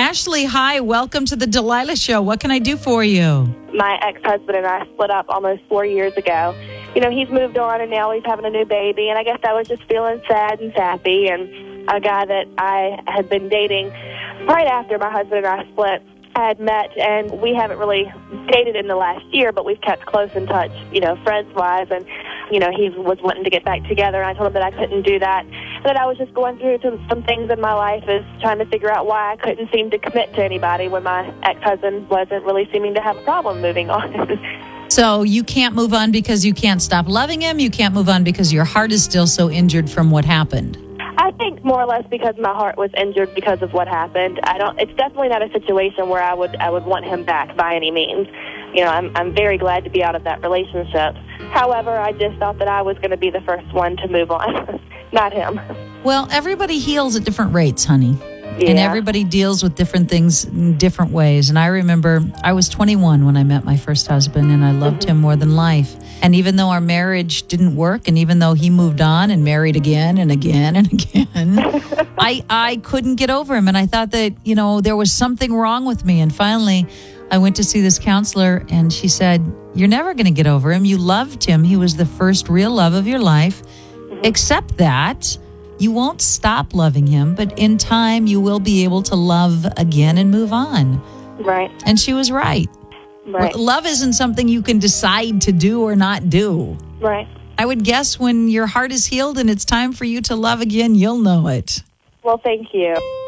Ashley, hi. Welcome to the Delilah Show. What can I do for you? My ex-husband and I split up almost 4 years ago. You know, he's moved on and now he's having a new baby, and I guess I was just feeling sad and sappy, and a guy that I had been dating right after my husband and I split, I had met, and we haven't really dated in the last year, but we've kept close in touch, you know, friends-wise, and, you know, he was wanting to get back together, and I told him that I couldn't do that, and that I was just going through some things in my life is trying to figure out why I couldn't seem to commit to anybody when my ex-husband wasn't really seeming to have a problem moving on. So you can't move on because you can't stop loving him? You can't move on because your heart is still so injured from what happened? I think more or less because my heart was injured because of what happened. It's definitely not a situation where I would want him back by any means. You know, I'm very glad to be out of that relationship. However, I just thought that I was going to be the first one to move on, not him. Well, everybody heals at different rates, honey. Yeah. And everybody deals with different things in different ways. And I remember I was 21 when I met my first husband, and I loved him more than life. And even though our marriage didn't work, and even though he moved on and married again and again and again, I couldn't get over him. And I thought that, you know, there was something wrong with me. And finally, I went to see this counselor, and she said, "You're never going to get over him. You loved him. He was the first real love of your life. Except that you won't stop loving him, but in time you will be able to love again and move on." Right. And she was right. Right. Love isn't something you can decide to do or not do. Right. I would guess when your heart is healed and it's time for you to love again, you'll know it. Well, thank you.